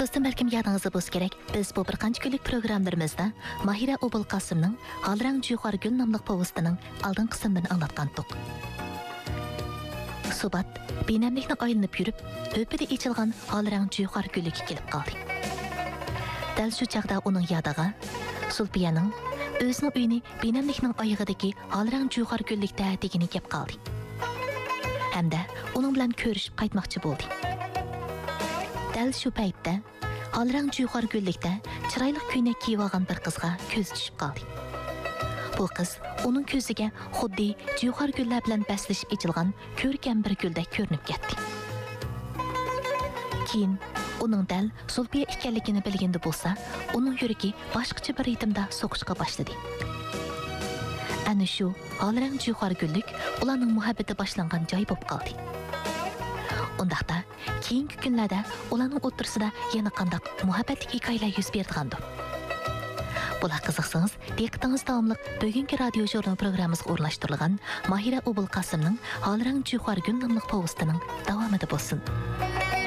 Dostum, belki yadınızda bo'lishi kerak. Biz bu bir qancha kunlik programmalarimizda Mahira Obul Qasımning Halrang Juhar Gul nomli povestining oldin qismini anglatgandik. Subat benamlikni aylanib yurib, o'pida echilgan Halrang Juhar Gulga kelib qoldi. Dal shu chaqda uning yadiga Sulpiyaning o'zining uyini benamlikning oyog'idagi Halrang Juhar Gullikda degini kelib qoldi. Hamda uning bilan ko'rishib qaytmoqchi bo'ldi. Dal shu paytda Halrang Juhar Gullikda chiroyli ko'ylak kiyib olgan bir qizga ko'z tushib qoldi. Bu qiz uning ko'ziga xuddi Juhar gullar bilan baslashib echilgan ko'rkam bir guldek ko'rinib ketdi. Keyin uning dal Sulpiya ekanligini bilganda bo'lsa, uning yuragi boshqacha bir ritmda so'qishga boshladi. Ana shu Halrang Juhar Gullik ularning muhabbati boshlangan joy bo'lib qoldi. Undaqda keyingi kunlarda ularning o'rtasida yana qanday muhabbatli hikoyalar yuz berdi. Bular qiziqsangiz, diqqatingiz davomli bugungi radio jurnal programmamizga o'rnashtirilgan Mahira Obul Qasımning Halrang Juhar Gul nomli povestining davomida bo'lsin.